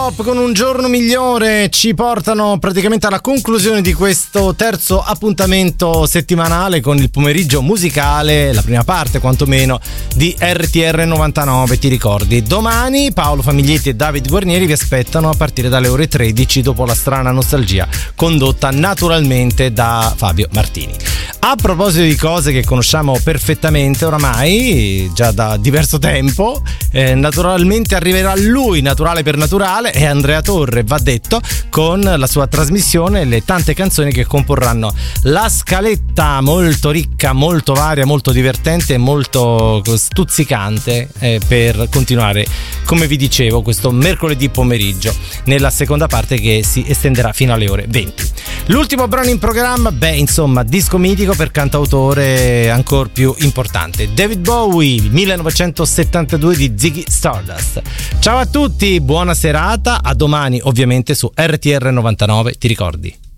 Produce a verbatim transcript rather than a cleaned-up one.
Pop con Un giorno migliore ci portano praticamente alla conclusione di questo terzo appuntamento settimanale con il pomeriggio musicale, la prima parte quantomeno di R T R novantanove, ti ricordi? Domani Paolo Famiglietti e David Guarnieri vi aspettano a partire dalle ore tredici dopo la strana nostalgia, condotta naturalmente da Fabio Martini. A proposito di cose che conosciamo perfettamente oramai, già da diverso tempo, eh, naturalmente arriverà lui, naturale per naturale, è Andrea Torre, va detto, con la sua trasmissione e le tante canzoni che comporranno la scaletta molto ricca, molto varia, molto divertente e molto stuzzicante eh, per continuare, come vi dicevo, questo mercoledì pomeriggio nella seconda parte che si estenderà fino alle ore venti. L'ultimo brano in programma, beh, insomma, disco mitico per cantautore ancora più importante, David Bowie, millenovecentosettantadue di Ziggy Stardust. Ciao a tutti, buona serata, a domani ovviamente su R T R novantanove, ti ricordi?